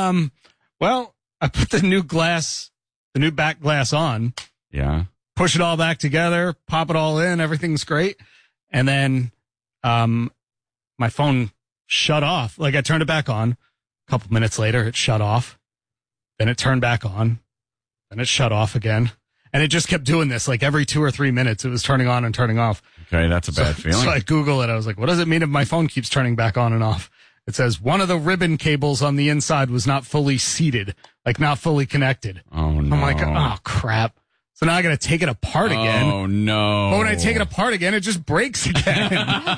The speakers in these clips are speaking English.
Well, I put the new back glass on. Yeah. Push it all back together, pop it all in, everything's great. And then my phone shut off. Like I turned it back on. A couple minutes later, it shut off. Then it turned back on. Then it shut off again. And it just kept doing this. Like every 2 or 3 minutes, it was turning on and turning off. Okay, that's a bad feeling. So I Google it. I was like, what does it mean if my phone keeps turning back on and off? It says one of the ribbon cables on the inside was not fully seated, like not fully connected. Oh, no. I'm like, oh, crap. So now I got to take it apart again. Oh, no. But when I take it apart again, it just breaks again.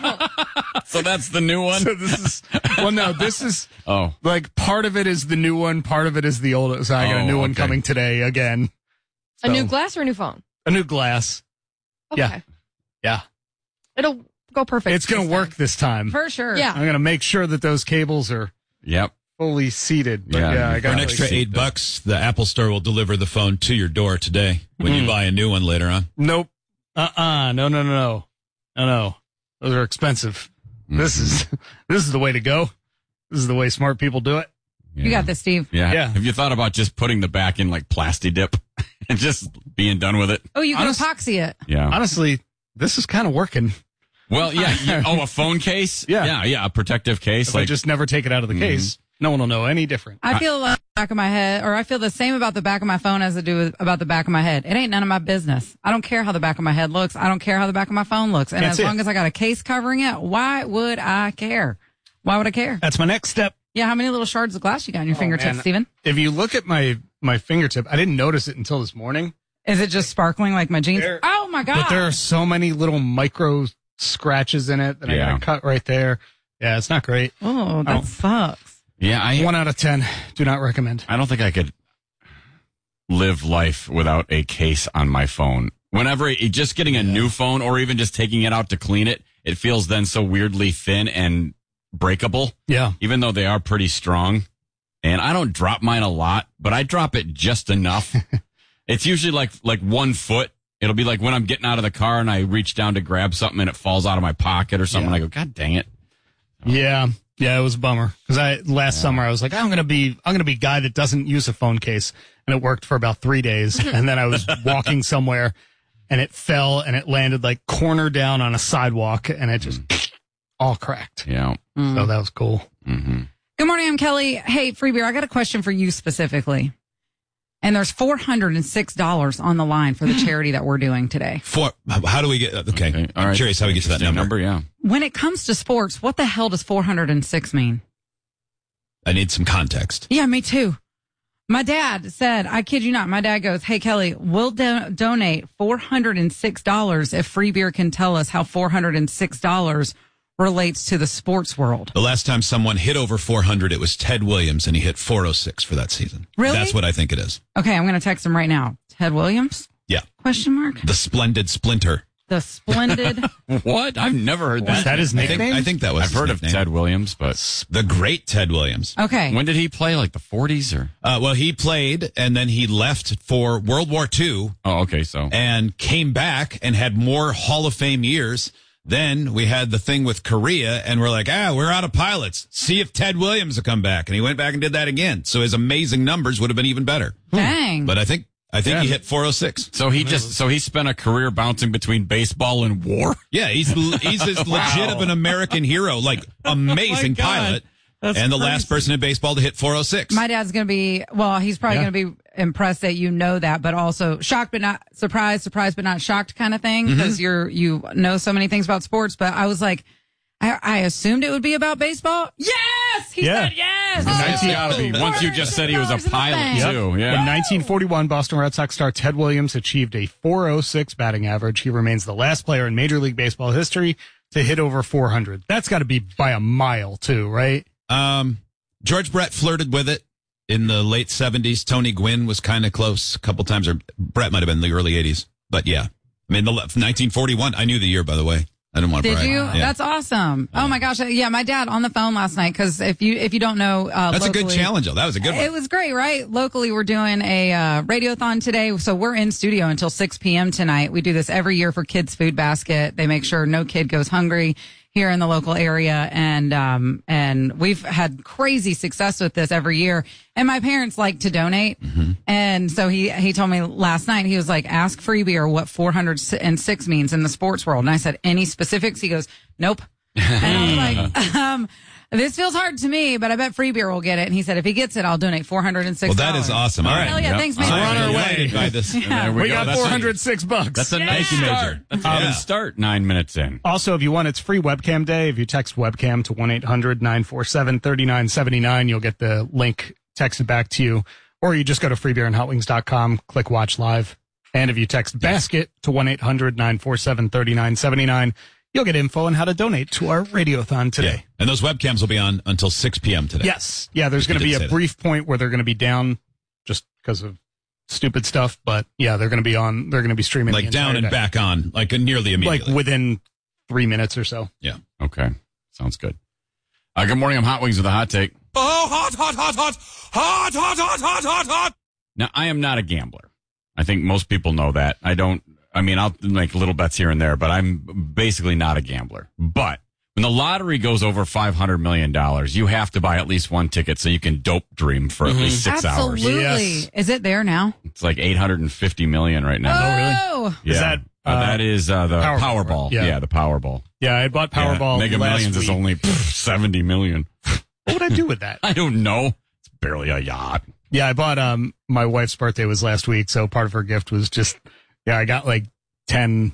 So that's the new one? So this is, oh, like part of it is the new one, part of it is the old. So I got a new one coming today again. So, a new glass or a new phone? A new glass. Okay. Yeah. It'll go perfect. It's going to work this time. For sure. Yeah. I'm going to make sure that those cables are fully seated. But I got for an extra $8, the Apple Store will deliver the phone to your door today when you buy a new one later on. Nope. No. Those are expensive. This is the way to go. This is the way smart people do it. Yeah. You got this, Steve. Yeah. Have you thought about just putting the back in like Plasti Dip and just being done with it? Oh, you can epoxy it. Yeah. Honestly, this is kind of working. Well, yeah. A phone case? Yeah. A protective case. If I just never take it out of the case, no one will know any different. I feel like the back of my head, or I feel the same about the back of my phone as I do about the back of my head. It ain't none of my business. I don't care how the back of my head looks. I don't care how the back of my phone looks. And as long as I got a case covering it, why would I care? Why would I care? That's my next step. Yeah, how many little shards of glass you got on your fingertips, Steven? If you look at my fingertip, I didn't notice it until this morning. Is it just sparkling like my jeans? Oh, my God. But there are so many little micro scratches in it that I got to cut right there. Yeah, it's not great. Oh, that sucks. Yeah, 1 out of 10. Do not recommend. I don't think I could live life without a case on my phone. Whenever just getting a new phone or even just taking it out to clean it, it feels then so weirdly thin and breakable. Yeah. Even though they are pretty strong. And I don't drop mine a lot, but I drop it just enough. It's usually like 1 foot. It'll be like when I'm getting out of the car and I reach down to grab something and it falls out of my pocket or something. And I go, God dang it. Yeah, it was a bummer. Because last summer I was like, I'm gonna be guy that doesn't use a phone case, and it worked for about 3 days. And then I was walking somewhere, and it fell and it landed like corner down on a sidewalk, and it just all cracked. Yeah. So that was cool. Mm-hmm. Good morning, I'm Kelly. Hey, Free Beer, I got a question for you specifically. And there's $406 on the line for the charity that we're doing today. How do we get? Okay. I'm curious how we get to that number. Yeah. When it comes to sports, what the hell does 406 mean? I need some context. Yeah, me too. My dad said, I kid you not, my dad goes, hey, Kelly, we'll donate $406 if Free Beer can tell us how $406 relates to the sports world. The last time someone hit over 400, it was Ted Williams, and he hit 406 for that season. Really? That's what I think it is. Okay, I'm going to text him right now. Ted Williams? Yeah. Question mark? The Splendid Splinter. The Splendid. What? I've never heard that. Is that his nickname? I think that was I've heard of Ted Williams, but the great Ted Williams. Okay. When did he play? Like the 40s or? Well, he played and then he left for World War II. Oh, okay. So. And came back and had more Hall of Fame years. Then we had the thing with Korea, and we're like, we're out of pilots. See if Ted Williams will come back. And he went back and did that again. So his amazing numbers would have been even better. Dang. But I think he hit 406. So he spent a career bouncing between baseball and war? Yeah, he's as legit of an American hero, like amazing pilot. That's and the crazy. last person in baseball to hit 406. My dad's going to be, he's probably going to be impressed that you know that, but also shocked but not surprised, surprised but not shocked kind of thing, because you know so many things about sports. But I was like, I assumed it would be about baseball. Yes! He said yes! It's gotta be. Once you just said he was a pilot, too. Yeah. In 1941, Boston Red Sox star Ted Williams achieved a 406 batting average. He remains the last player in Major League Baseball history to hit over 400. That's got to be by a mile, too, right? George Brett flirted with it in the late 70s. Tony Gwynn was kind of close a couple times, or Brett might have been in the early 80s. But yeah, I mean, 1941, I knew the year, by the way. I didn't want to brag. Did you? Yeah. That's awesome. Oh my gosh. Yeah, my dad on the phone last night, because if you don't know, that's locally, a good challenge, though. That was a good one. It was great, right? Locally, we're doing a radiothon today, so we're in studio until 6 p.m. tonight. We do this every year for Kids Food Basket. They make sure no kid goes hungry. here in the local area, and we've had crazy success with this every year. And my parents like to donate, and so he told me last night, he was like, "Ask Free Beer what 406 means in the sports world." And I said, "Any specifics?" He goes, "Nope." And I was like, this feels hard to me, but I bet Free Beer will get it. And he said, if he gets it, I'll donate $406. Well, that is awesome. All right. Hell yeah, thanks, man. So we're on our way. Delighted by this. Yeah. We go. got That's $406. That's a nice you, start. Major. That's a good start. 9 minutes in. Also, if you want, it's free webcam day. If you text webcam to 1-800-947-3979, you'll get the link texted back to you. Or you just go to freebeerandhotwings.com, click watch live. And if you text basket to 1-800-947-3979, you'll get info on how to donate to our radiothon today. Yeah. And those webcams will be on until 6 p.m. today. Yes. Yeah, there's going to be a brief point where they're going to be down just because of stupid stuff. But yeah, they're going to be on. They're going to be streaming Like the down and entire day. back on, like nearly immediately. Like within 3 minutes or so. Yeah. Okay. Sounds good. Good morning. I'm Hot Wings with a hot take. Oh, hot, hot, hot, hot, hot, hot, hot, hot, hot, hot. Now, I am not a gambler. I think most people know that. I'll make little bets here and there, but I'm basically not a gambler. But when the lottery goes over $500 million, you have to buy at least one ticket so you can dope dream for at least 6 hours. Absolutely. Yes. Is it there now? It's like $850 million right now. Oh, Yeah. Is that, that is the Powerball. right? Yeah, the Powerball. Yeah, I bought Powerball Mega last Millions is week. only 70 million. What would I do with that? I don't know. It's barely a yacht. Yeah, I bought, my wife's birthday was last week, so part of her gift was just, I got like 10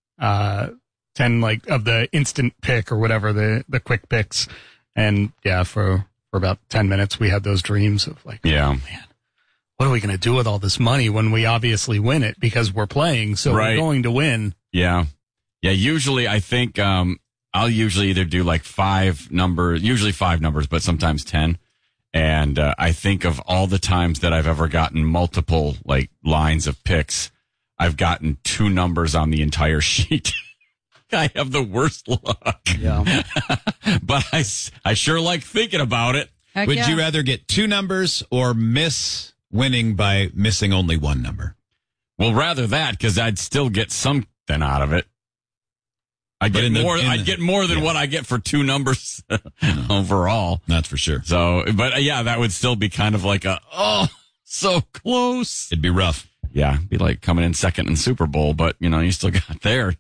like of the instant pick or whatever, the quick picks. And yeah, for about 10 minutes, we had those dreams of like, Yeah. oh, man, what are we going to do with all this money when we obviously win it because we're playing. So Right. we're going to win. Yeah. Yeah. Usually I think, I'll usually either do like usually 5 numbers, but sometimes 10. And, I think of all the times that I've ever gotten multiple like lines of picks, I've gotten 2 numbers on the entire sheet. I have the worst luck. Yeah. But I sure like thinking about it. heck Would yeah. you rather get 2 numbers or miss winning by missing only 1 number? Well, rather that, because I'd still get something out of it. I'd get more than what I get for 2 numbers overall. That's for sure. So, but yeah, that would still be kind of like so close. It'd be rough. Yeah, it'd be like coming in second in Super Bowl, but you still got there.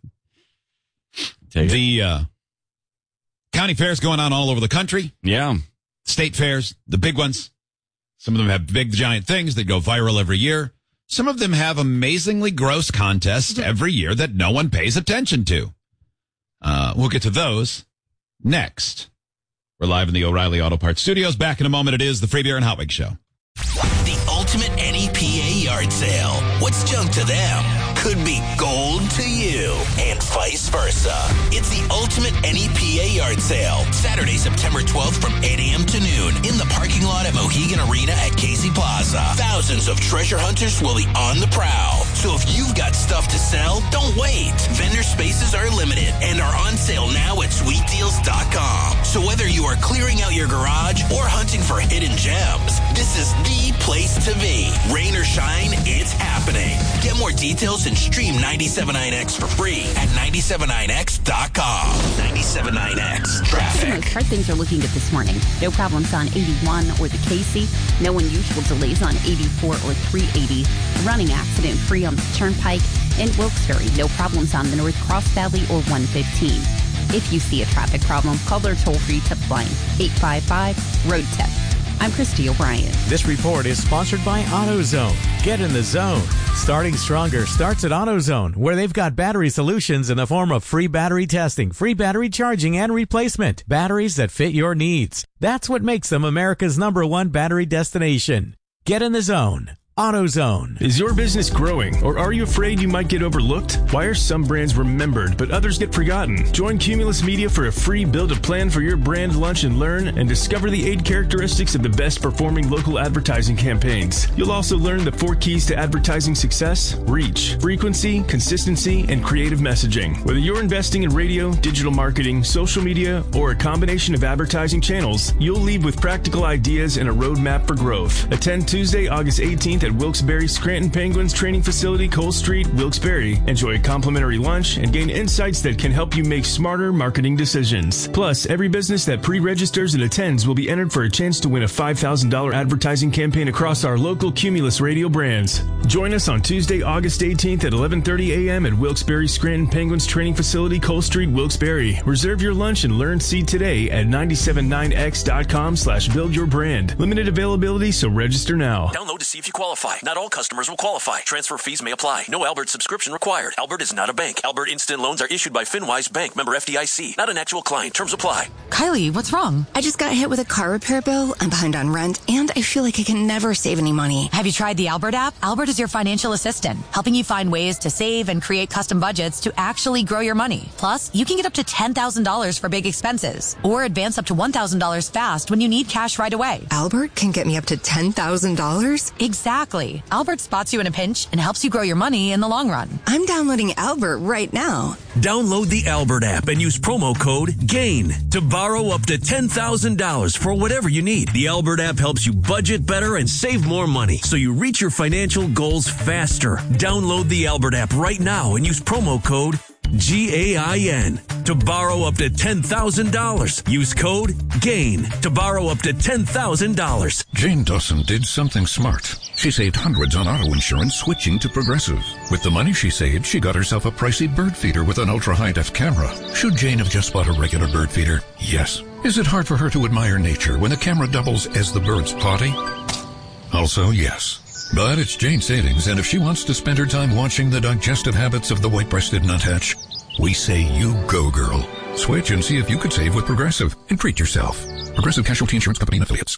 Take it. The county fairs going on all over the country. Yeah. State fairs, the big ones. Some of them have big, giant things that go viral every year. Some of them have amazingly gross contests every year that no one pays attention to. We'll get to those next. We're live in the O'Reilly Auto Parts Studios. Back in a moment, it is the Free Beer and Hot Wings Show. The ultimate NEPA yard sale. What's junk to them could be gold to you, and vice versa. It's the ultimate NEPA yard sale. Saturday, September 12th from 8 a.m. to noon in the parking lot at Mohegan Arena at Casey Plaza. Thousands of treasure hunters will be on the prowl. So if you've got stuff to sell, don't wait. Vendor spaces are limited and are on sale now at sweetdeals.com. So whether you are clearing out your garage or hunting for hidden gems, this is the place to be. Rain or shine, it's happening. Get more details and stream 97.9X for free at 97.9X.com. 97.9X For the traffic. most part, things are looking good this morning. No problems on 81 or the Casey. No unusual delays on 84 or 380. Running accident free on the Turnpike. In Wilkes-Barre, no problems on the North Cross Valley or 115. If you see a traffic problem, call their toll-free tip line, 855-ROAD-TIP. I'm Christy O'Brien. This report is sponsored by AutoZone. Get in the zone. Starting stronger starts at AutoZone, where they've got battery solutions in the form of free battery testing, free battery charging, and replacement. Batteries that fit your needs. That's what makes them America's #1 battery destination. Get in the zone. AutoZone. Is your business growing, or are you afraid you might get overlooked? Why are some brands remembered, but others get forgotten? Join Cumulus Media for a free build a plan for your brand lunch and learn and discover the 8 characteristics of the best performing local advertising campaigns. You'll also learn the 4 keys to advertising success: reach, frequency, consistency, and creative messaging. Whether you're investing in radio, digital marketing, social media, or a combination of advertising channels, you'll leave with practical ideas and a roadmap for growth. Attend Tuesday, August 18th 18th at Wilkes-Barre Scranton Penguins Training Facility, Cole Street, Wilkes-Barre. Enjoy a complimentary lunch and gain insights that can help you make smarter marketing decisions. Plus, every business that pre-registers and attends will be entered for a chance to win a $5,000 advertising campaign across our local Cumulus radio brands. Join us on Tuesday, August 18th at 11:30 a.m. at Wilkes-Barre Scranton Penguins Training Facility, Cole Street, Wilkes-Barre. Reserve your lunch and learn seat today at 979x.com/buildyourbrand. Limited availability, so register now. Download to see if you qualify. Not all customers will qualify. Transfer fees may apply. No Albert subscription required. Albert is not a bank. Albert Instant Loans are issued by FinWise Bank, member FDIC. Not an actual client. Terms apply. Kylie, what's wrong? I just got hit with a car repair bill. I'm behind on rent, and I feel like I can never save any money. Have you tried the Albert app? Albert is your financial assistant, helping you find ways to save and create custom budgets to actually grow your money. Plus, you can get up to $10,000 for big expenses, or advance up to $1,000 fast when you need cash right away. Albert can get me up to $10,000? Exactly. Albert spots you in a pinch and helps you grow your money in the long run. I'm downloading Albert right now. Download the Albert app and use promo code GAIN to borrow up to $10,000 for whatever you need. The Albert app helps you budget better and save more money so you reach your financial goals faster. Download the Albert app right now and use promo code GAIN to borrow up to $10,000. Use code GAIN to borrow up to $10,000. Jane Dawson did something smart. She saved hundreds on auto insurance switching to Progressive. With the money she saved, she got herself a pricey bird feeder with an ultra-high-def camera. Should Jane have just bought a regular bird feeder? Yes. Is it hard for her to admire nature when the camera doubles as the bird's potty? Also, yes. But it's Jane's savings, and if she wants to spend her time watching the digestive habits of the white-breasted nuthatch, we say you go, girl. Switch and see if you could save with Progressive and treat yourself. Progressive Casualty Insurance Company and Affiliates.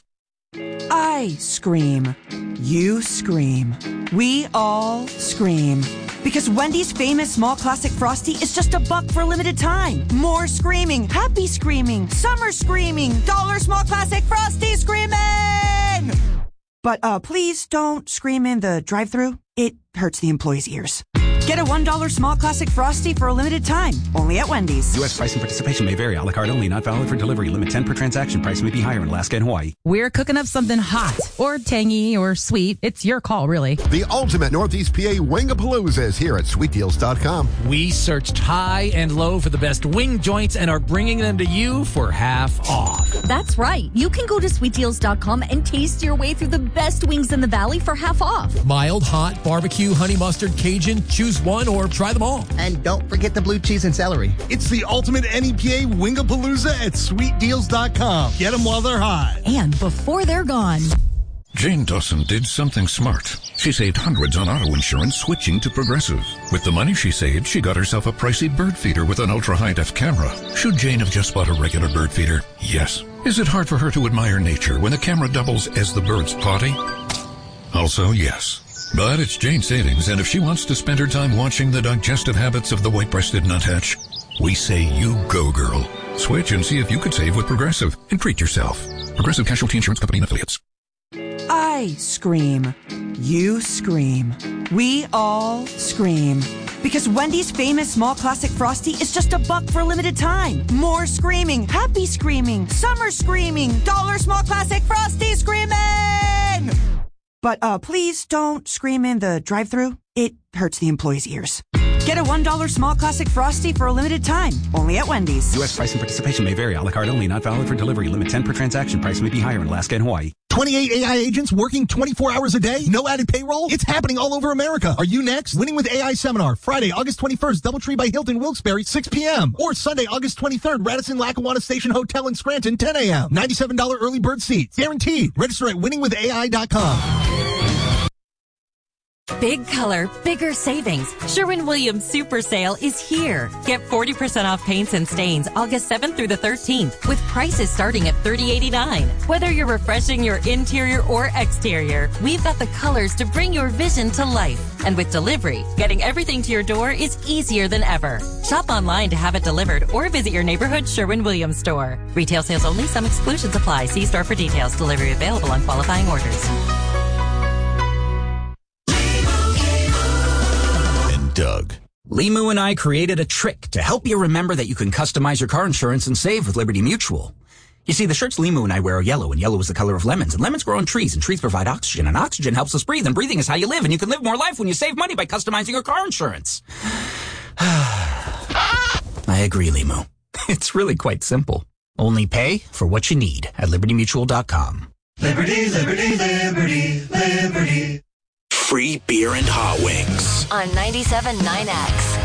I scream. You scream. We all scream. Because Wendy's famous small classic Frosty is just $1 for a limited time. More screaming, happy screaming, summer screaming, dollar small classic Frosty screaming! But please don't scream in the drive-thru. It hurts the employees' ears. Get a $1 small classic Frosty for a limited time, only at Wendy's. U.S. price and participation may vary. A la carte only, not valid for delivery. Limit 10 per transaction. Price may be higher in Alaska and Hawaii. We're cooking up something hot or tangy or sweet. It's your call, really. The ultimate Northeast PA Wingapalooza is here at sweetdeals.com. We searched high and low for the best wing joints and are bringing them to you for half off. That's right. You can go to sweetdeals.com and taste your way through the best wings in the valley for half off. Mild, hot, barbecue, honey mustard, Cajun, choose one or try them all. And don't forget the blue cheese and celery. It's the ultimate NEPA Wingapalooza at sweetdeals.com. Get them while they're hot. And before they're gone. Jane Dawson did something smart. She saved hundreds on auto insurance switching to Progressive. With the money she saved, she got herself a pricey bird feeder with an ultra-high-def camera. Should Jane have just bought a regular bird feeder? Yes. Is it hard for her to admire nature when the camera doubles as the bird's potty? Also, yes. But it's Jane's savings, and if she wants to spend her time watching the digestive habits of the white-breasted nuthatch, we say you go, girl. Switch and see if you could save with Progressive and treat yourself. Progressive Casualty Insurance Company and Affiliates. I scream. You scream. We all scream. Because Wendy's famous small classic Frosty is just $1 for a limited time. More screaming, happy screaming, summer screaming, dollar small classic Frosty screaming! But please don't scream in the drive-thru. It hurts the employees' ears. Get a $1 small classic Frosty for a limited time, only at Wendy's. U.S. price and participation may vary. A la carte only, not valid for delivery. Limit 10 per transaction. Price may be higher in Alaska and Hawaii. 28 AI agents working 24 hours a day? No added payroll? It's happening all over America. Are you next? Winning with AI seminar, Friday, August 21st, Doubletree by Hilton, Wilkes-Barre, 6 p.m. Or Sunday, August 23rd, Radisson Lackawanna Station Hotel in Scranton, 10 a.m. $97 early bird seats. Guaranteed. Register at winningwithai.com. Big color, bigger savings. Sherwin-Williams Super Sale is here. Get 40% off paints and stains August 7th through the 13th with prices starting at $30.89. Whether you're refreshing your interior or exterior, we've got the colors to bring your vision to life. And with delivery, getting everything to your door is easier than ever. Shop online to have it delivered or visit your neighborhood Sherwin-Williams store. Retail sales only. Some exclusions apply. See store for details. Delivery available on qualifying orders. Doug. Limu and I created a trick to help you remember that you can customize your car insurance and save with Liberty Mutual. You see, the shirts Limu and I wear are yellow, and yellow is the color of lemons. And lemons grow on trees, and trees provide oxygen. And oxygen helps us breathe, and breathing is how you live. And you can live more life when you save money by customizing your car insurance. I agree, Limu. It's really quite simple. Only pay for what you need at LibertyMutual.com. Liberty, liberty, liberty, liberty. Free beer and hot wings. On 97.9X.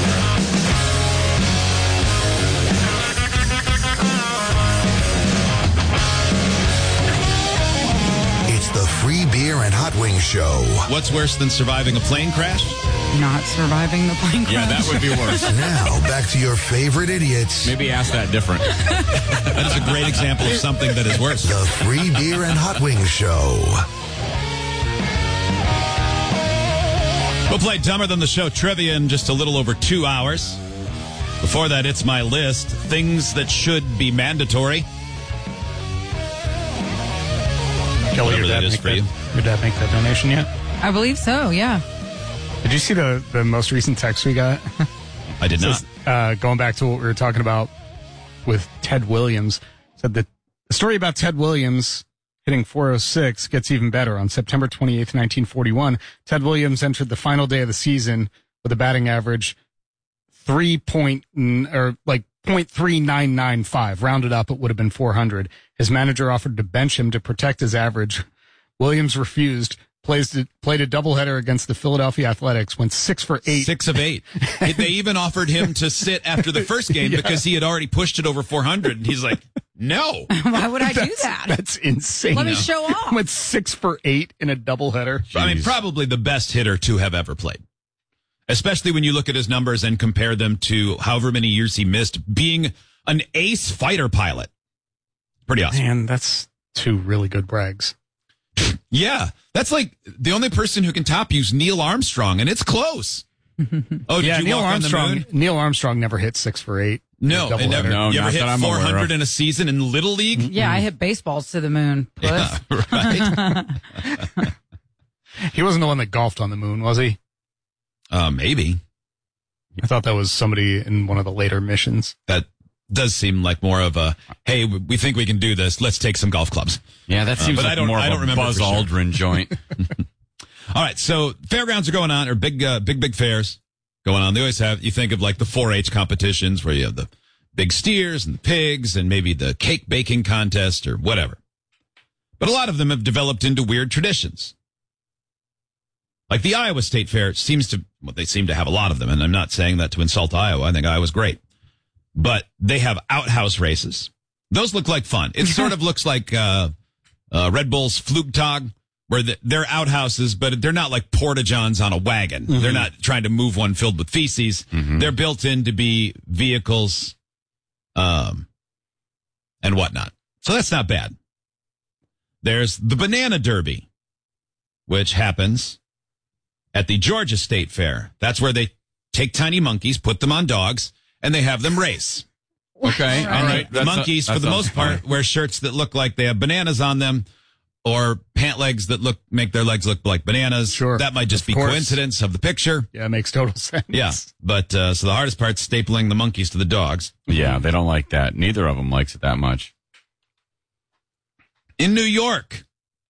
It's the Free Beer and Hot Wings Show. What's worse than surviving a plane crash? Not surviving the plane crash. Yeah, that would be worse. Now, back to your favorite idiots. Maybe ask that different. That is a great example of something that is worse. The Free Beer and Hot Wings Show. We'll play Dumber Than the Show trivia in just a little over 2 hours. Before that, it's my list. Things that should be mandatory. Kelly, your dad make that donation yet? I believe so, yeah. Did you see the most recent text we got? I did not. Going back to what we were talking about with Ted Williams, said that the story about Ted Williams hitting .406 gets even better. On September 28th, 1941, Ted Williams entered the final day of the season with a batting average .3995. Rounded up, it would have been 400. His manager offered to bench him to protect his average. Williams refused. Played a doubleheader against the Philadelphia Athletics, went 6 for 8. 6 of 8. They even offered him to sit after the first game because he had already pushed it over 400. And he's like, no. Why would I do that? That's insane. Let me show off. Went 6 for 8 in a doubleheader. I mean, probably the best hitter to have ever played. Especially when you look at his numbers and compare them to however many years he missed being an ace fighter pilot. Pretty awesome. Man, that's 2 really good brags. Yeah, that's like the only person who can top you is Neil Armstrong, and it's close. Oh, did you Neil walk Armstrong. on the moon? Neil Armstrong never hit 6 for 8. No, and never. No, you ever not hit that I'm aware 400 of. in a season in Little League? Yeah, I hit baseballs to the moon. Yeah, right. He wasn't the one that golfed on the moon, was he? Maybe. I thought that was somebody in one of the later missions. That does seem like more of a, hey, we think we can do this. Let's take some golf clubs. Yeah, that seems like more of a Buzz Aldrin joint. All right, so fairgrounds are going on, or big fairs going on. They always have, you think of like the 4-H competitions where you have the big steers and the pigs and maybe the cake baking contest or whatever. But a lot of them have developed into weird traditions. Like the Iowa State Fair they seem to have a lot of them, and I'm not saying that to insult Iowa. I think Iowa's great. But they have outhouse races. Those look like fun. It sort of looks like Red Bull's Flugtag, where they're outhouses, but they're not like porta-johns on a wagon. Mm-hmm. They're not trying to move one filled with feces. Mm-hmm. They're built in to be vehicles and whatnot. So that's not bad. There's the Banana Derby, which happens at the Georgia State Fair. That's where they take tiny monkeys, put them on dogs, and they have them race. Okay. All right. The monkeys, for the most part, wear shirts that look like they have bananas on them, or pant legs that make their legs look like bananas. Sure. That might just be coincidence of the picture. Yeah, it makes total sense. Yeah. But, so the hardest part's stapling the monkeys to the dogs. Yeah, they don't like that. Neither of them likes it that much. In New York,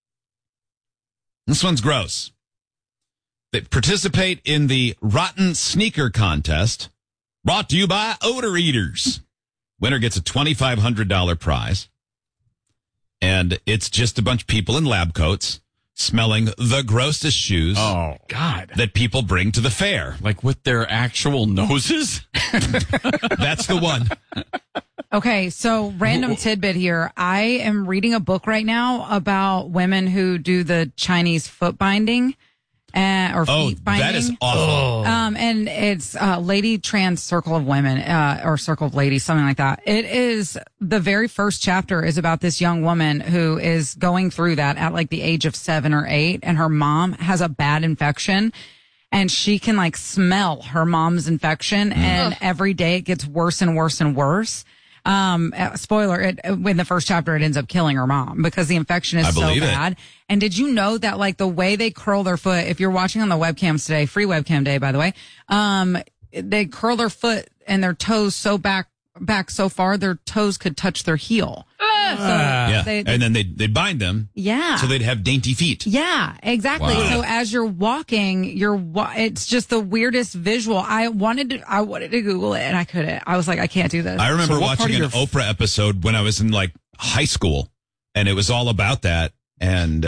this one's gross. They participate in the Rotten Sneaker Contest, brought to you by Odor Eaters. Winner gets a $2,500 prize. And it's just a bunch of people in lab coats smelling the grossest shoes. Oh, God. That people bring to the fair. Like with their actual noses? That's the one. Okay, so random tidbit here. I am reading a book right now about women who do the Chinese foot binding. Or feet binding. That is awful. And it's Lady Trans Circle of Women, or Circle of Ladies, something like that. It is, the very first chapter is about this young woman who is going through that at like the age of 7 or 8, and her mom has a bad infection, and she can like smell her mom's infection, and every day it gets worse and worse and worse. Spoiler, in the first chapter, it ends up killing her mom because the infection is so bad. And did you know that like the way they curl their foot, if you're watching on the webcams today, free webcam day, by the way, they curl their foot and their toes so back so far, their toes could touch their heel. Yeah. They- And then they'd bind them. Yeah. So they'd have dainty feet. Yeah, exactly. Wow. So as you're walking, it's just the weirdest visual. I wanted to Google it and I couldn't. I was like, I can't do this. I remember watching an Oprah episode when I was in like high school, and it was all about that. And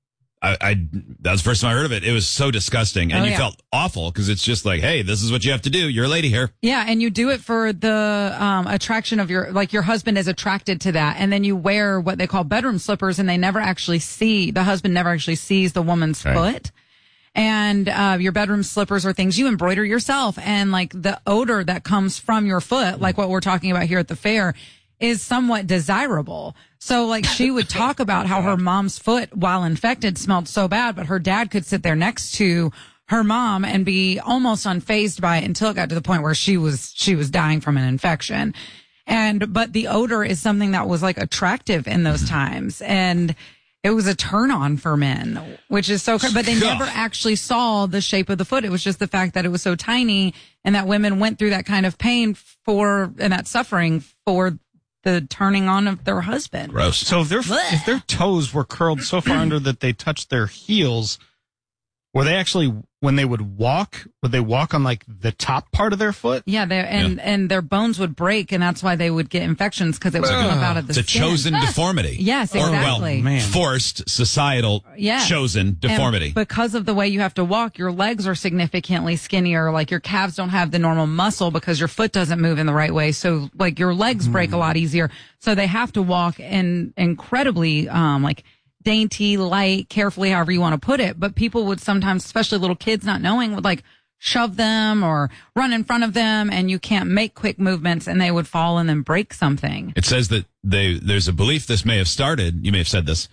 that was the first time I heard of it. It was so disgusting, and you felt awful because it's just like, hey, this is what you have to do. You're a lady here. Yeah, and you do it for the attraction of your husband is attracted to that, and then you wear what they call bedroom slippers, and the husband never actually sees the woman's foot. And your bedroom slippers are things you embroider yourself, and like the odor that comes from your foot, like what we're talking about here at the fair, is somewhat desirable. So like she would talk about how her mom's foot, while infected, smelled so bad, but her dad could sit there next to her mom and be almost unfazed by it until it got to the point where she was dying from an infection. But the odor is something that was like attractive in those times. And it was a turn on for men, which is so crazy. But they never actually saw the shape of the foot. It was just the fact that it was so tiny and that women went through that kind of pain and that suffering for the turning on of their husband. Gross. So if their toes were curled so far under that they touched their heels, were they actually, when they would they walk on like the top part of their foot? Yeah, and their bones would break, and that's why they would get infections because it would come out of the skin. It's a chosen deformity. Yes, exactly. Or, well, forced, societal, chosen deformity. And because of the way you have to walk, your legs are significantly skinnier. Like your calves don't have the normal muscle because your foot doesn't move in the right way. So like your legs break a lot easier. So they have to walk in incredibly, like dainty, light, carefully, however you want to put it. But people would sometimes, especially little kids not knowing, would like shove them or run in front of them, and you can't make quick movements, and they would fall and then break something. It says that there's a belief this may have started, you may have said this,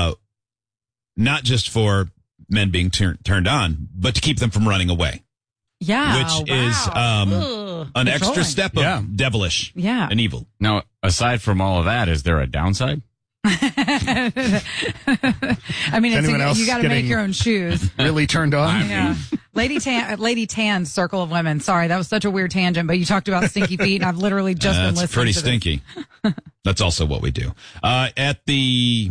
not just for men being turned on, but to keep them from running away. Yeah. Which is an extra step of devilish and evil. Now, aside from all of that, is there a downside? I mean, you got to make your own shoes. Really turned on. Yeah. Lady Tan's Circle of Women. Sorry, that was such a weird tangent, but you talked about stinky feet, and I've literally just been listening. That's pretty to stinky. That's also what we do. At the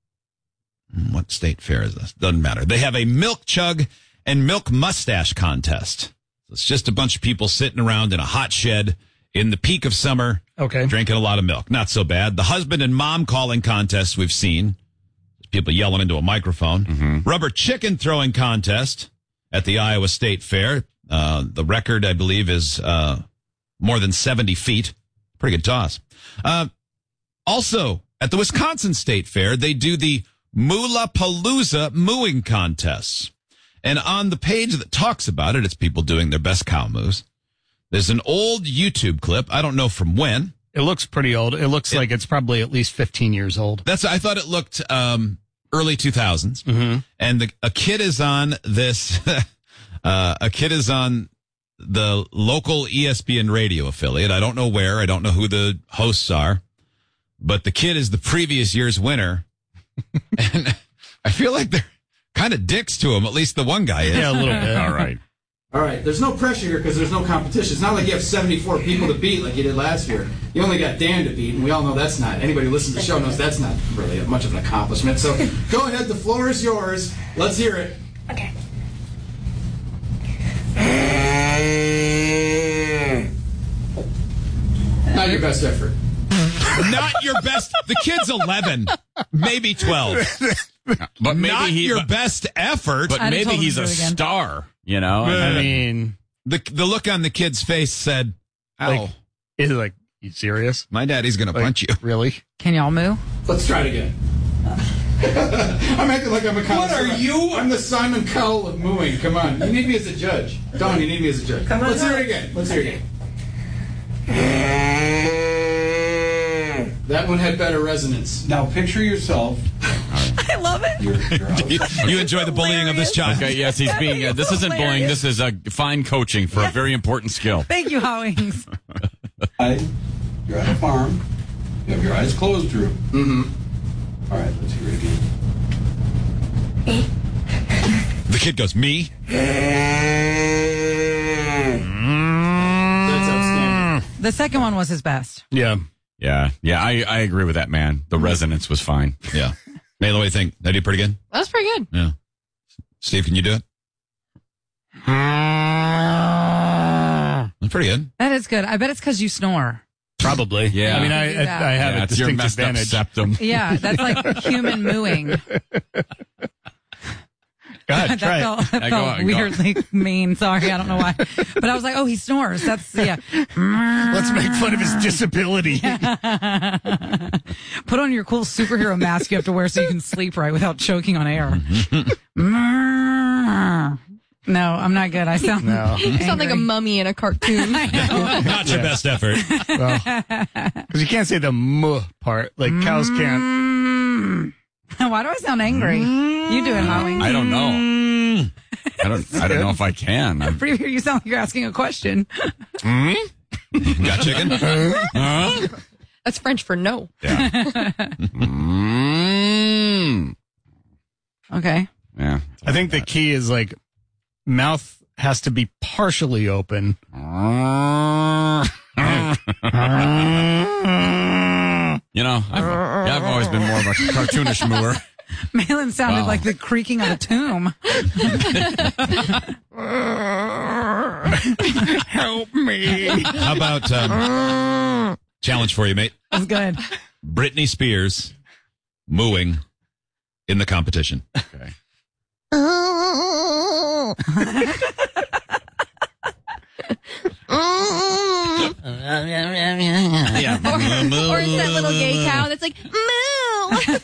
what state fair is this? Doesn't matter. They have a milk chug and milk mustache contest. It's just a bunch of people sitting around in a hot shed in the peak of summer. Okay. Drinking a lot of milk. Not so bad. The husband and mom calling contests we've seen. People yelling into a microphone. Mm-hmm. Rubber chicken throwing contest at the Iowa State Fair. The record, I believe, is more than 70 feet. Pretty good toss. Also, at the Wisconsin State Fair, they do the Moolapalooza mooing contests. And on the page that talks about it, it's people doing their best cow moves. There's an old YouTube clip. I don't know from when. It looks pretty old. It looks like it's probably at least 15 years old. I thought it looked early 2000s. Mm-hmm. And a kid is on this. A kid is on the local ESPN radio affiliate. I don't know where. I don't know who the hosts are. But the kid is the previous year's winner. And I feel like they're kind of dicks to him. At least the one guy is. Yeah, a little bit. All right. All right, there's no pressure here because there's no competition. It's not like you have 74 people to beat like you did last year. You only got Dan to beat, and we all know that's not. Anybody who listens to the show knows that's not really much of an accomplishment. So go ahead, the floor is yours. Let's hear it. Okay. Not your best effort. Not your best. The kid's 11, maybe 12. But maybe not your best effort. But maybe he's a star. You know, I mean, the look on the kid's face said, "Ow." Like, is it like, you serious? My daddy's going to punch you. Really? Can y'all move? Let's try it again. I'm acting like I'm a connoisseur. What are you? I'm the Simon Cowell of mooing. Come on. You need me as a judge. Don, you need me as a judge. Come on. Let's hear it again. Let's hear it again. That one had better resonance. Now picture yourself. I love it. You enjoy the bullying of this child? Okay, yes, he's being. This isn't bullying. This is fine coaching for a very important skill. Thank you, Howings. You're at a farm. You have your eyes closed, Drew. Mm-hmm. All right, let's hear it again. The kid goes, me? That's outstanding. The second one was his best. Yeah. Yeah. I agree with that, man. The resonance was fine. Yeah. Maylin, what do you think? That did pretty good? That was pretty good. Yeah. Steve, can you do it? That's pretty good. That is good. I bet it's because you snore. Probably. Yeah. I mean, I have a it's your distinct messed up advantage. septum. Yeah, that's like human mooing. God, try that it. felt weirdly mean. Sorry, I don't know why. But I was like, oh, he snores. That's, yeah. Let's make fun of his disability. Put on your cool superhero mask you have to wear so you can sleep right without choking on air. No, I'm not good. I sound You sound like a mummy in a cartoon. Not your best effort. Because you can't say the "m" part. Like cows can't. Why do I sound angry? You do it, Howie. I don't know. I don't know if I can. I'm pretty sure you sound like you're asking a question. Got chicken? That's French for no. Yeah. Okay. Yeah. I think the key is like mouth has to be partially open. You know, I've always been more of a cartoonish mooer. Maylin sounded like the creaking of a tomb. Help me. How about challenge for you, mate? That's good. Britney Spears mooing in the competition. Okay. Yeah. Or it's that little gay cow that's like, moo.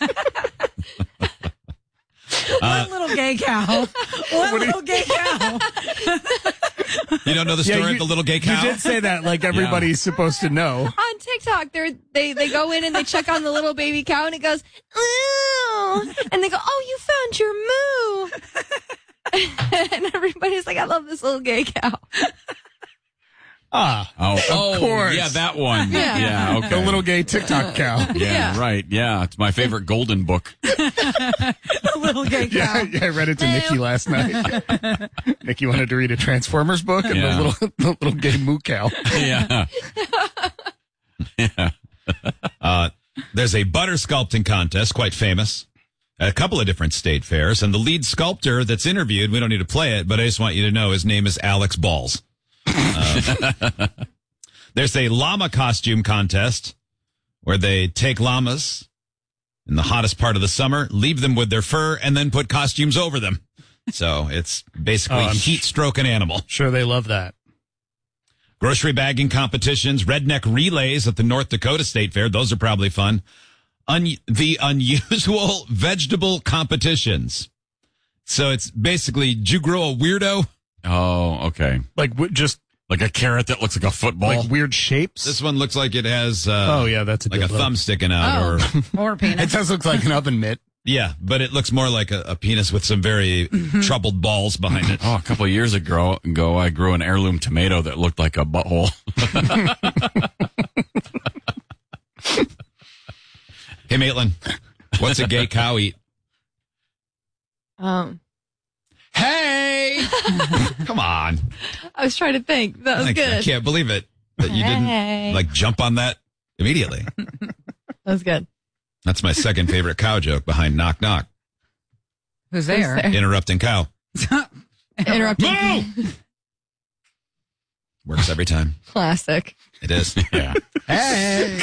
One little gay cow. One little gay cow. You don't know the story of the little gay cow? You did say that like everybody's supposed to know. On TikTok, they go in and they check on the little baby cow and it goes, moo. And they go, oh, you found your moo. And everybody's like, I love this little gay cow. Of course. Yeah, that one. Yeah. Okay. The little gay TikTok cow. Yeah, right. Yeah, it's my favorite golden book. The little gay cow. Yeah, I read it to Nikki last night. Nikki wanted to read a Transformers book and the little gay moo cow. Yeah. Yeah. There's a butter sculpting contest, quite famous, at a couple of different state fairs. And the lead sculptor that's interviewed, we don't need to play it, but I just want you to know his name is Alex Balls. There's a llama costume contest where they take llamas in the hottest part of the summer, leave them with their fur, and then put costumes over them. So it's basically heat stroke an animal. Sure, they love that. Grocery bagging competitions, redneck relays at the North Dakota State Fair. Those are probably fun. The unusual vegetable competitions. So it's basically, did you grow a weirdo? Oh, okay. Like just like a carrot that looks like a football. like weird shapes. This one looks like it has, that's like a thumb sticking out, or a penis. It does look like an oven mitt. Yeah, but it looks more like a penis with some very troubled balls behind it. Oh, a couple of years ago, I grew an heirloom tomato that looked like a butthole. Hey, Maitland, what's a gay cow eat? Hey! Come on. I was trying to think. That was good. I can't believe it that you didn't jump on that immediately. That was good. That's my second favorite cow joke behind Knock Knock. Who's there? Interrupting cow. Interrupting. Works every time. Classic. It is. Yeah. Hey!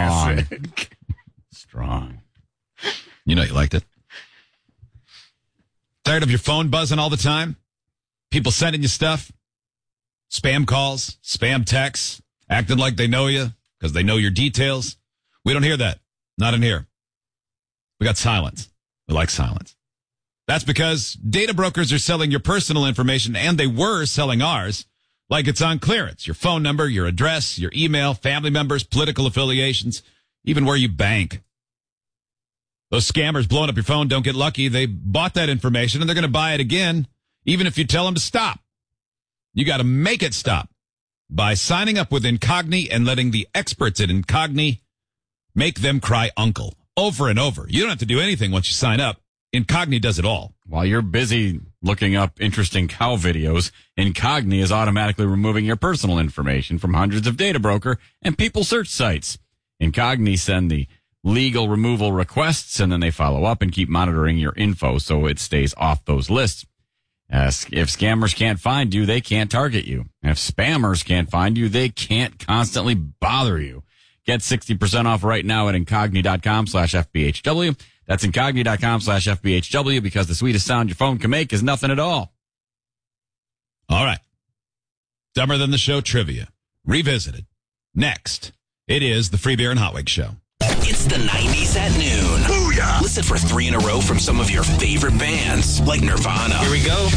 Strong. You know you liked it. Tired of your phone buzzing all the time? People sending you stuff? Spam calls, spam texts, acting like they know you because they know your details? We don't hear that. Not in here. We got silence. We like silence. That's because data brokers are selling your personal information, and they were selling ours like it's on clearance. Your phone number, your address, your email, family members, political affiliations, even where you bank. Those scammers blowing up your phone don't get lucky. They bought that information, and they're going to buy it again, even if you tell them to stop. You got to make it stop by signing up with Incogni and letting the experts at Incogni make them cry uncle over and over. You don't have to do anything once you sign up. Incogni does it all. While you're busy looking up interesting cow videos, Incogni is automatically removing your personal information from hundreds of data broker and people search sites. Incogni send the legal removal requests, and then they follow up and keep monitoring your info so it stays off those lists. If scammers can't find you, they can't target you. And if spammers can't find you, they can't constantly bother you. Get 60% off right now at incogni.com/FBHW. That's incogni.com/FBHW, because the sweetest sound your phone can make is nothing at all. All right. Dumber Than the Show trivia. Revisited. Next, it is the Free Beer and Hot Wings Show. It's the 90s at noon. Booyah! Listen for 3 in a row from some of your favorite bands, like Nirvana. Here we go.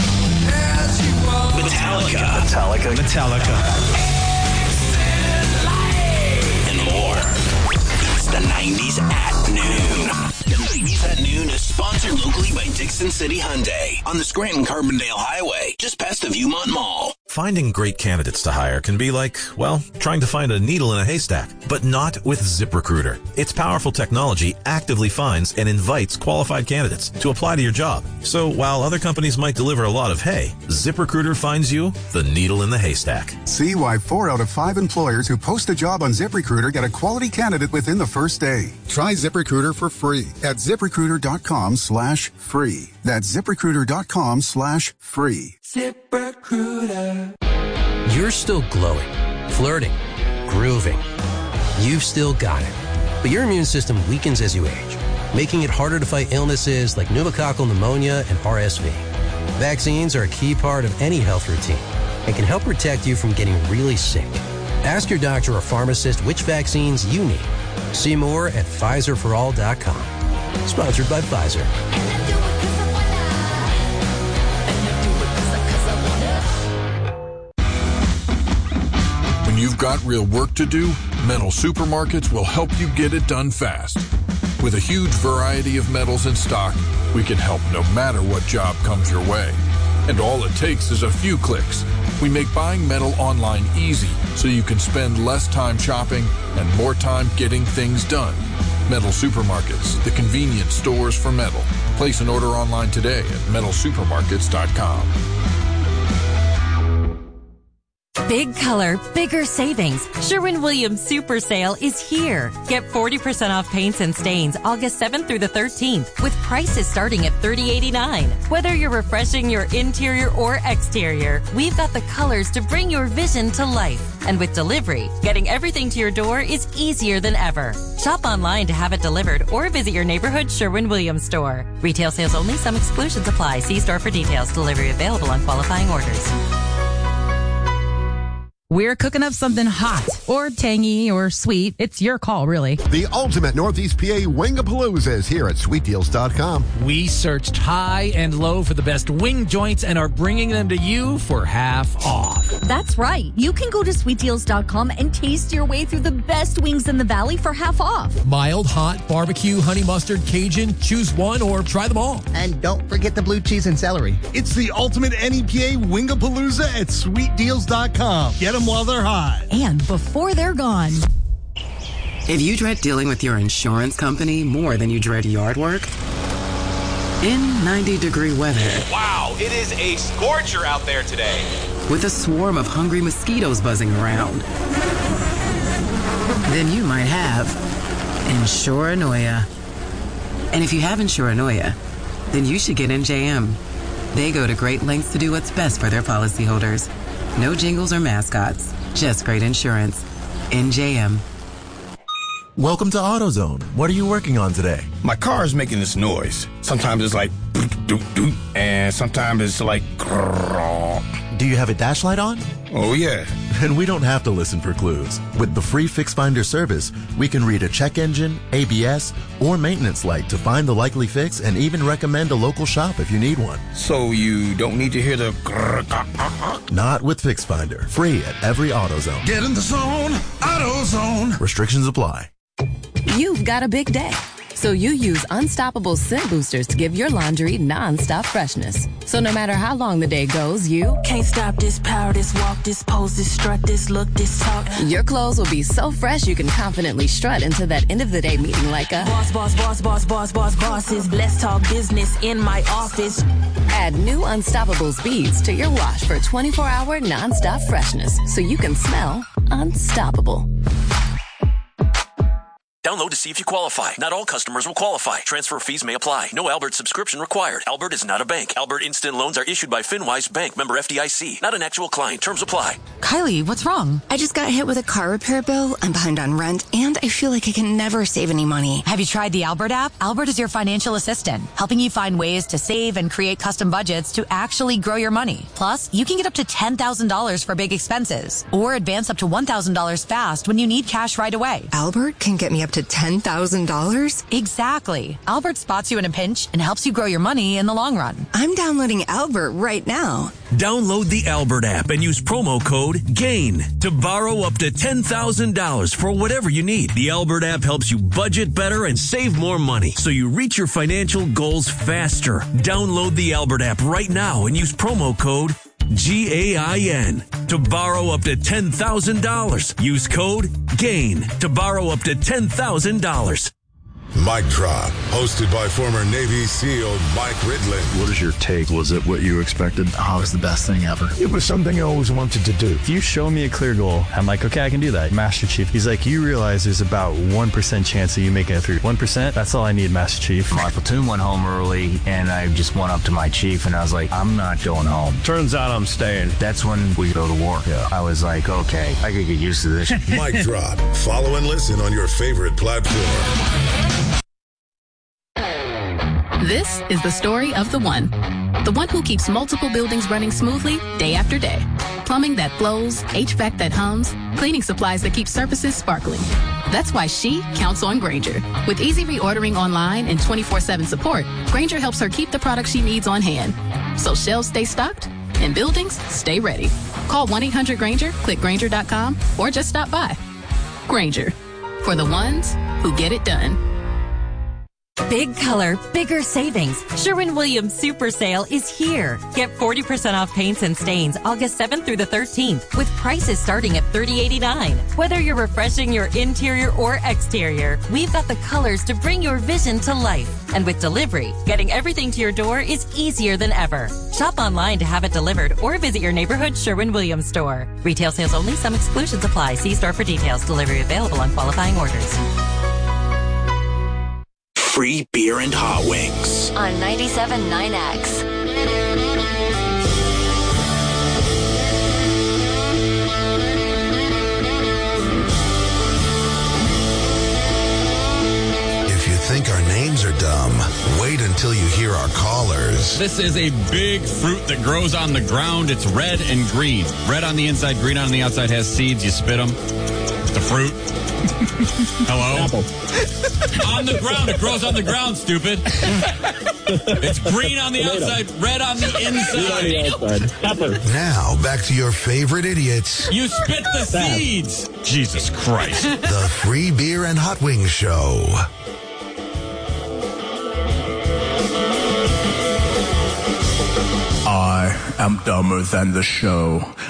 Metallica. And more. It's the 90s at noon. The 90s at noon is sponsored locally by Dixon City Hyundai on the Scranton-Carbondale Highway, just past the Viewmont Mall. Finding great candidates to hire can be like, well, trying to find a needle in a haystack, but not with ZipRecruiter. Its powerful technology actively finds and invites qualified candidates to apply to your job. So while other companies might deliver a lot of hay, ZipRecruiter finds you the needle in the haystack. See why 4 out of 5 employers who post a job on ZipRecruiter get a quality candidate within the first day. Try ZipRecruiter for free at ZipRecruiter.com/free. That's ZipRecruiter.com/free. ZipRecruiter. You're still glowing, flirting, grooving. You've still got it. But your immune system weakens as you age, making it harder to fight illnesses like pneumococcal pneumonia and RSV. Vaccines are a key part of any health routine and can help protect you from getting really sick. Ask your doctor or pharmacist which vaccines you need. See more at PfizerForAll.com. Sponsored by Pfizer. When you've got real work to do, Metal Supermarkets will help you get it done fast. With a huge variety of metals in stock, we can help no matter what job comes your way. And all it takes is a few clicks. We make buying metal online easy so you can spend less time shopping and more time getting things done. Metal Supermarkets, the convenience stores for metal. Place an order online today at metalsupermarkets.com. Big color, bigger savings. Sherwin-Williams Super Sale is here. Get 40% off paints and stains August 7th through the 13th with prices starting at $30.89. Whether you're refreshing your interior or exterior, we've got the colors to bring your vision to life. And with delivery, getting everything to your door is easier than ever. Shop online to have it delivered or visit your neighborhood Sherwin-Williams store. Retail sales only. Some exclusions apply. See store for details. Delivery available on qualifying orders. We're cooking up something hot or tangy or sweet. It's your call, really. The ultimate Northeast PA Wingapalooza is here at SweetDeals.com. We searched high and low for the best wing joints and are bringing them to you for half off. That's right. You can go to SweetDeals.com and taste your way through the best wings in the valley for half off. Mild, hot, barbecue, honey mustard, Cajun. Choose one or try them all. And don't forget the blue cheese and celery. It's the ultimate NEPA Wingapalooza at SweetDeals.com. Get them while they're hot. And before they're gone. If you dread dealing with your insurance company more than you dread yard work, in 90-degree weather. Wow, it is a scorcher out there today. With a swarm of hungry mosquitoes buzzing around. Then you might have Insuranoia. And if you have Insuranoia, then you should get NJM. They go to great lengths to do what's best for their policyholders. No jingles or mascots, just great insurance. NJM. Welcome to AutoZone. What are you working on today? My car is making this noise. Sometimes it's like doop doop, and sometimes it's like grrr. Do you have a dash light on? Oh yeah. Then we don't have to listen for clues. With the free Fix Finder service, we can read a check engine, ABS, or maintenance light to find the likely fix and even recommend a local shop if you need one. So you don't need to hear the grrr. Not with Fix Finder. Free at every AutoZone. Get in the zone, AutoZone. Restrictions apply. You've got a big day, so you use Unstoppable Scent Boosters to give your laundry non-stop freshness. So no matter how long the day goes, you can't stop this power, this walk, this pose, this strut, this look, this talk. Your clothes will be so fresh you can confidently strut into that end of the day meeting like a bosses. Let's talk business in my office. Add new Unstoppables beads to your wash for 24-hour non-stop freshness so you can smell unstoppable. Download to see if you qualify. Not all customers will qualify. Transfer fees may apply. No Albert subscription required. Albert is not a bank. Albert Instant Loans are issued by FinWise Bank, member FDIC. Not an actual client. Terms apply. Kylie, what's wrong? I just got hit with a car repair bill. I'm behind on rent, and I feel like I can never save any money. Have you tried the Albert app? Albert is your financial assistant, helping you find ways to save and create custom budgets to actually grow your money. Plus, you can get up to $10,000 for big expenses, or advance up to $1,000 fast when you need cash right away. Albert can get me up to $10,000? Exactly. Albert spots you in a pinch and helps you grow your money in the long run. I'm downloading Albert right now. Download the Albert app and use promo code GAIN to borrow up to $10,000 for whatever you need. The Albert app helps you budget better and save more money so you reach your financial goals faster. Download the Albert app right now and use promo code GAIN to borrow up to $10,000. Use code GAIN to borrow up to $10,000. Mic Drop, hosted by former Navy SEAL Mike Ridlin. What is your take? Was it what you expected? Oh, it was the best thing ever. It was something I always wanted to do. If you show me a clear goal, I'm like, okay, I can do that. Master Chief, he's like, you realize there's about 1% chance of you making it through. 1%? That's all I need, Master Chief. My platoon went home early, and I just went up to my chief, and I was like, I'm not going home. Turns out I'm staying. That's when we go to war. Yeah. I was like, okay, I could get used to this. Mic Drop. Follow and listen on your favorite platform. This is the story of the one who keeps multiple buildings running smoothly day after day. Plumbing that flows, HVAC that hums, cleaning supplies that keep surfaces sparkling. That's why she counts on Grainger. With easy reordering online and 24/7 support, Grainger helps her keep the products she needs on hand. So shelves stay stocked and buildings stay ready. Call 1-800-GRAINGER, click Grainger.com, or just stop by. Grainger, for the ones who get it done. Big color, bigger savings. Sherwin-Williams Super Sale is here. Get 40% off paints and stains August 7th through the 13th with prices starting at $30.89. Whether you're refreshing your interior or exterior, we've got the colors to bring your vision to life. And with delivery, getting everything to your door is easier than ever. Shop online to have it delivered or visit your neighborhood Sherwin-Williams store. Retail sales only. Some exclusions apply. See store for details. Delivery available on qualifying orders. Free beer and hot wings on 97.9X. If you think our names are dumb, wait until you hear our callers. This is a big fruit that grows on the ground. It's red and green. Red on the inside, green on the outside, has seeds. You spit them. It's a fruit. Hello? Apple. On the ground. It grows on the ground, stupid. It's green on the outside, red on the inside. Pepper. Now, back to your favorite idiots. You spit the seeds. Jesus Christ. The Free Beer and Hot Wings Show. I am dumber than the show.